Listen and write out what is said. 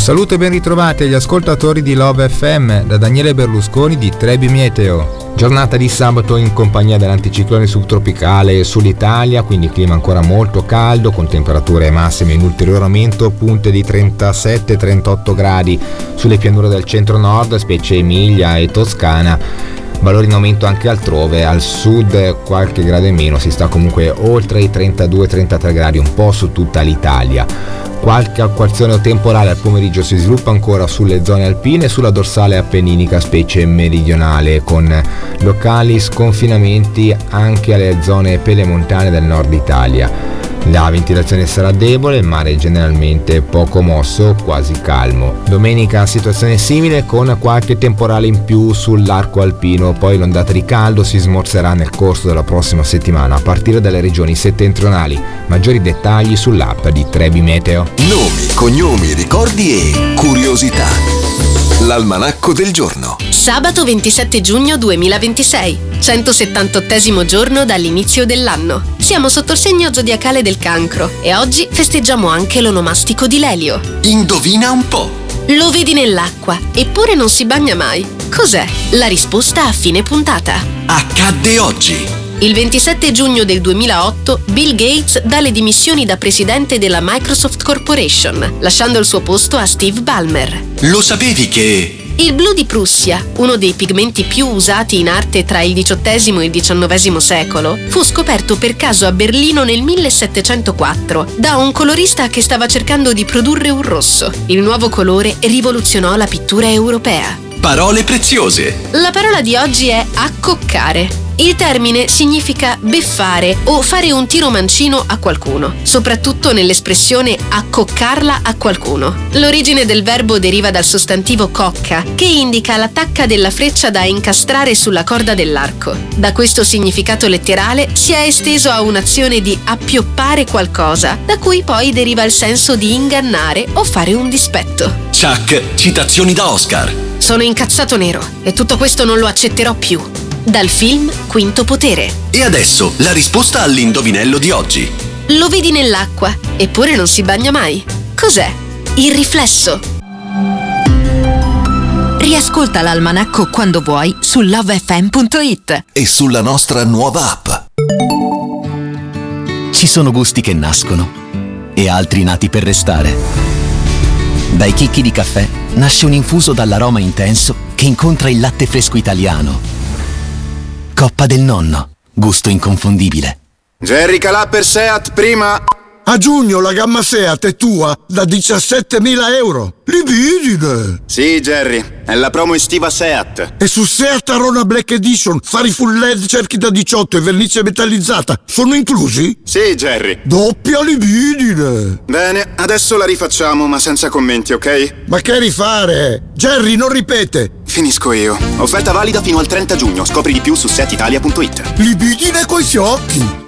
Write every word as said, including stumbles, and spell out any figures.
saluto e ben ritrovati agli ascoltatori di Love F M da Daniele Berlusconi di Trebi Meteo. Giornata di sabato in compagnia dell'anticiclone subtropicale sull'Italia, quindi clima ancora molto caldo con temperature massime in ulteriore aumento, punte di trentasette trentotto gradi sulle pianure del centro-nord, specie Emilia e Toscana. Valori in aumento anche altrove, al sud qualche grado in meno, si sta comunque oltre i trentadue trentatré gradi un po' su tutta l'Italia. Qualche acquazzone temporale al pomeriggio si sviluppa ancora sulle zone alpine e sulla dorsale appenninica, specie meridionale, con locali sconfinamenti anche alle zone pedemontane del nord Italia. La ventilazione sarà debole, il mare generalmente poco mosso, quasi calmo. Domenica situazione simile con qualche temporale in più sull'arco alpino, poi l'ondata di caldo si smorzerà nel corso della prossima settimana a partire dalle regioni settentrionali. Maggiori dettagli sull'app di Trebi Meteo. Nomi, cognomi, ricordi e curiosità. L'almanacco del giorno. Sabato ventisette giugno duemilaventisei, centosettantottesimo giorno dall'inizio dell'anno. Siamo sotto il segno zodiacale del Cancro e oggi festeggiamo anche l'onomastico di Lelio. Indovina un po'. Lo vedi nell'acqua, eppure non si bagna mai. Cos'è? La risposta a fine puntata. Accadde oggi. Il ventisette giugno del duemilaotto Bill Gates dà le dimissioni da presidente della Microsoft Corporation, lasciando il suo posto a Steve Ballmer. Lo sapevi che... Il blu di Prussia, uno dei pigmenti più usati in arte tra il diciottesimo e il diciannovesimo secolo, fu scoperto per caso a Berlino nel millesettecentoquattro da un colorista che stava cercando di produrre un rosso. Il nuovo colore rivoluzionò la pittura europea. Parole preziose. La parola di oggi è accoccare. Il termine significa beffare o fare un tiro mancino a qualcuno, soprattutto nell'espressione accoccarla a qualcuno. L'origine del verbo deriva dal sostantivo cocca, che indica l'attacca della freccia da incastrare sulla corda dell'arco. Da questo significato letterale si è esteso a un'azione di appioppare qualcosa, da cui poi deriva il senso di ingannare o fare un dispetto. Chuck, citazioni da Oscar. Sono incazzato nero e tutto questo non lo accetterò più. Dal film Quinto Potere. E adesso la risposta all'indovinello di oggi. Lo vedi nell'acqua, eppure non si bagna mai. Cos'è? Il riflesso. Riascolta l'almanacco quando vuoi su love f m punto it e sulla nostra nuova app. Ci sono gusti che nascono e altri nati per restare. Dai chicchi di caffè nasce un infuso dall'aroma intenso che incontra il latte fresco italiano. Coppa del nonno, gusto inconfondibile. Jerry Calà per Seat prima. A giugno la gamma Seat è tua da diciassettemila euro. Libidine! Sì, Jerry, è la promo estiva Seat. E su Seat Arona Black Edition, fari full L E D, cerchi da diciotto e vernice metallizzata sono inclusi? Sì, Jerry. Doppia libidine! Bene, adesso la rifacciamo, ma senza commenti, ok? Ma che rifare? Jerry, non ripete! Finisco io. Offerta valida fino al trenta giugno. Scopri di più su seat italia punto it. Libidine coi fiocchi!